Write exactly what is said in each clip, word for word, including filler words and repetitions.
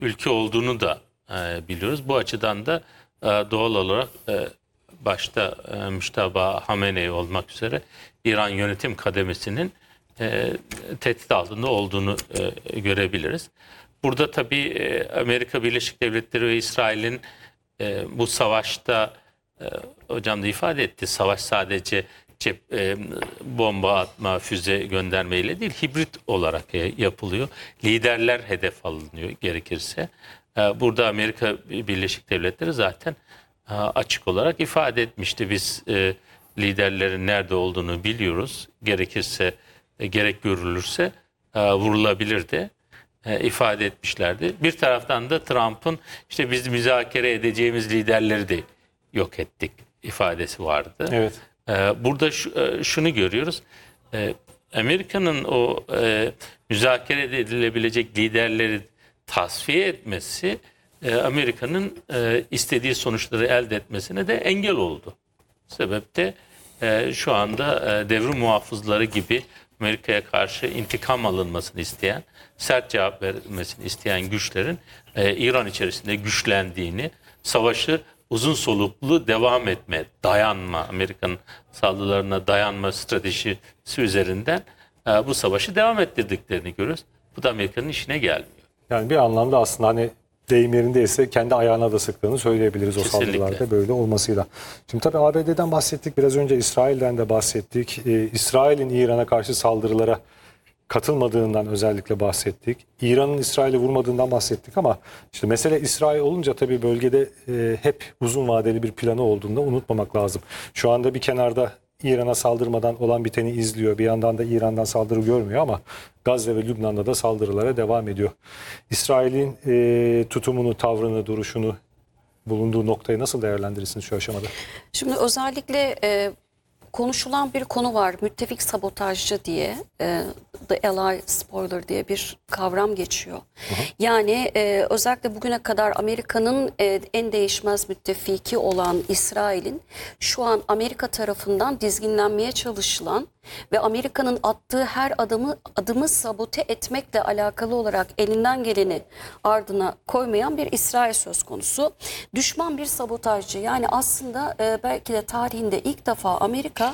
ülke olduğunu da e, biliyoruz. Bu açıdan da e, doğal olarak e, başta e, Müştaba Hamenei olmak üzere İran yönetim kademesinin e, tehdit altında olduğunu e, görebiliriz. Burada tabii e, Amerika Birleşik Devletleri ve İsrail'in e, bu savaşta e, hocam da ifade etti. Savaş sadece cep, e, bomba atma, füze göndermeyle değil, hibrit olarak e, yapılıyor. Liderler hedef alınıyor gerekirse. E, burada Amerika Birleşik Devletleri zaten e, açık olarak ifade etmişti. Biz e, liderlerin nerede olduğunu biliyoruz. Gerekirse, e, gerek görülürse e, vurulabilirdi. E, ifade etmişlerdi. Bir taraftan da Trump'ın işte biz müzakere edeceğimiz liderleri de yok ettik ifadesi vardı. Evet. E, burada şu, e, şunu görüyoruz. E, Amerika'nın o e, müzakere edilebilecek liderleri tasfiye etmesi e, Amerika'nın e, istediği sonuçları elde etmesine de engel oldu. Sebep de e, şu anda e, devrim muhafızları gibi Amerika'ya karşı intikam alınmasını isteyen, sert cevap vermesini isteyen güçlerin e, İran içerisinde güçlendiğini, savaşı uzun soluklu devam etme, dayanma, Amerika'nın saldırılarına dayanma stratejisi üzerinden e, bu savaşı devam ettirdiklerini görüyoruz. Bu da Amerika'nın işine gelmiyor. Yani bir anlamda aslında hani deyim yerindeyse kendi ayağına da sıktığını söyleyebiliriz o Kesinlikle. saldırılarda böyle olmasıyla. Şimdi tabii A B D'den bahsettik, biraz önce İsrail'den de bahsettik. Ee, İsrail'in İran'a karşı saldırılara katılmadığından özellikle bahsettik. İran'ın İsrail'i vurmadığından bahsettik ama işte mesele İsrail olunca tabii bölgede e, hep uzun vadeli bir planı olduğunu da unutmamak lazım. Şu anda bir kenarda İran'a saldırmadan olan biteni izliyor. Bir yandan da İran'dan saldırı görmüyor ama Gazze ve Lübnan'da da saldırılara devam ediyor. İsrail'in e, tutumunu, tavrını, duruşunu, bulunduğu noktayı nasıl değerlendirirsiniz şu aşamada? Şimdi özellikle e, konuşulan bir konu var. Müttefik sabotajcı diye, e, The Ally Spoiler diye bir kavram geçiyor. Hı hı. Yani e, özellikle bugüne kadar Amerika'nın e, en değişmez müttefiki olan İsrail'in şu an Amerika tarafından dizginlenmeye çalışılan ve Amerika'nın attığı her adımı adımı sabote etmekle alakalı olarak elinden geleni ardına koymayan bir İsrail söz konusu. Düşman bir sabotajcı, yani aslında e, belki de tarihinde ilk defa Amerika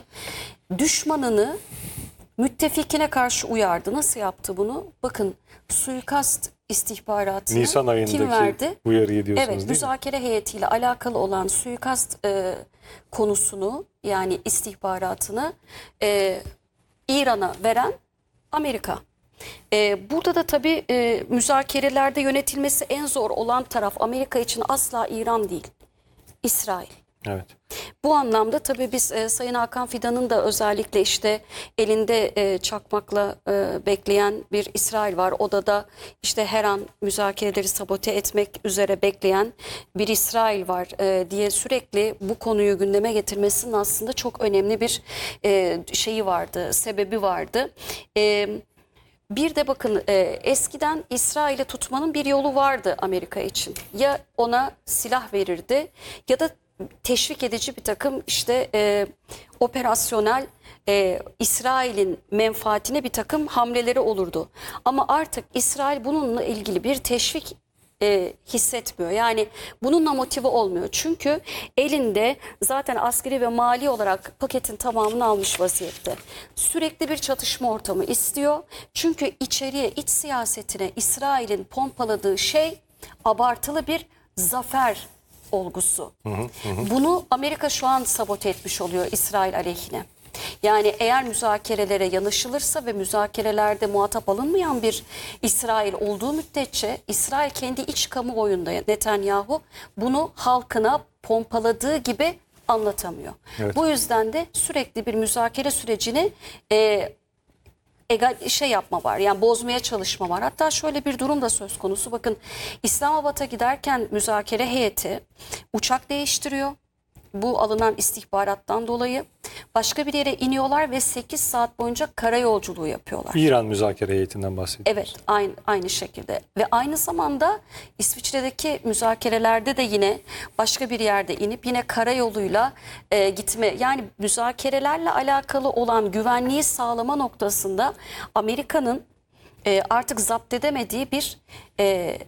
düşmanını müttefikine karşı uyardı. Nasıl yaptı bunu? Bakın, suikast istihbaratını Nisan ayındaki kim verdi? uyarıyı diyorsunuz, Evet, değil mi? müzakere heyetiyle alakalı olan suikast e, konusunu, yani istihbaratını e, İran'a veren Amerika. E, burada da tabii e, müzakerelerde yönetilmesi en zor olan taraf Amerika için asla İran değil, İsrail. Evet. Bu anlamda tabii biz e, Sayın Hakan Fidan'ın da özellikle işte elinde e, çakmakla e, bekleyen bir İsrail var. Odada işte her an müzakereleri sabote etmek üzere bekleyen bir İsrail var e, diye sürekli bu konuyu gündeme getirmesinin aslında çok önemli bir e, şeyi vardı, sebebi vardı. E, Bir de bakın, e, eskiden İsrail'i tutmanın bir yolu vardı Amerika için. Ya ona silah verirdi ya da teşvik edici bir takım işte e, operasyonel e, İsrail'in menfaatine bir takım hamleleri olurdu. Ama artık İsrail bununla ilgili bir teşvik e, hissetmiyor. Yani bununla motive olmuyor. Çünkü elinde zaten askeri ve mali olarak paketin tamamını almış vaziyette. Sürekli bir çatışma ortamı istiyor. Çünkü içeriye, iç siyasetine İsrail'in pompaladığı şey abartılı bir zafer olgusu. Hı hı hı. Bunu Amerika şu an sabote etmiş oluyor İsrail aleyhine. Yani eğer müzakerelere yanaşılırsa ve müzakerelerde muhatap alınmayan bir İsrail olduğu müddetçe İsrail kendi iç kamuoyunda Netanyahu bunu halkına pompaladığı gibi anlatamıyor. Evet. Bu yüzden de sürekli bir müzakere sürecini e, egal şey yapma var, yani bozmaya çalışma var. Hatta şöyle bir durum da söz konusu. Bakın, İslamabad'a giderken müzakere heyeti uçak değiştiriyor. Bu alınan istihbarattan dolayı başka bir yere iniyorlar ve sekiz saat boyunca kara yolculuğu yapıyorlar. İran müzakere heyetinden bahsediyoruz. Evet, aynı, aynı şekilde. Ve aynı zamanda İsviçre'deki müzakerelerde de yine başka bir yerde inip yine karayoluyla e, gitme. Yani müzakerelerle alakalı olan güvenliği sağlama noktasında Amerika'nın e, artık zapt edemediği bir e,